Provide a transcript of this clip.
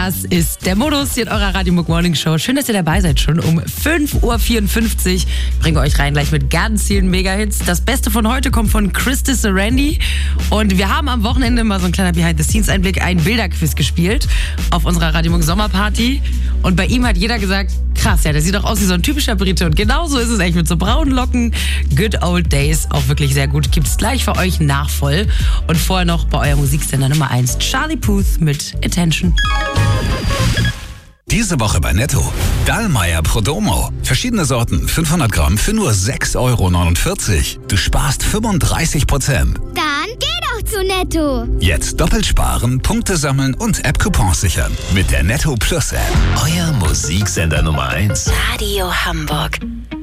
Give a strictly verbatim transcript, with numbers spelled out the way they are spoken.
Das ist der Modus hier in eurer Radio Muck Morning Show. Schön, dass ihr dabei seid. Schon um fünf Uhr vierundfünfzig bringen wir euch rein gleich mit ganz vielen Mega-Hits. Das Beste von heute kommt von Christus Randy. Und wir haben am Wochenende mal so ein kleiner Behind-the-Scenes-Einblick, ein Bilderquiz gespielt auf unserer Radio Muck Sommerparty. Und bei ihm hat jeder gesagt, krass, ja, der sieht doch aus wie so ein typischer Brite. Und genauso ist es echt mit so braunen Locken. Good Old Days, auch wirklich sehr gut. Gibt's gleich für euch nachvoll. Und vorher noch bei eurem Musiksender Nummer eins, Charlie Puth mit Attention. Diese Woche bei Netto. Dallmayr Prodomo. Verschiedene Sorten, fünfhundert Gramm für nur sechs Euro neunundvierzig. Du sparst fünfunddreißig Prozent. Dann geh doch zu Netto. Jetzt doppelt sparen, Punkte sammeln und App-Coupons sichern. Mit der Netto Plus App. Euer Musiksender Nummer eins. Radio Hamburg.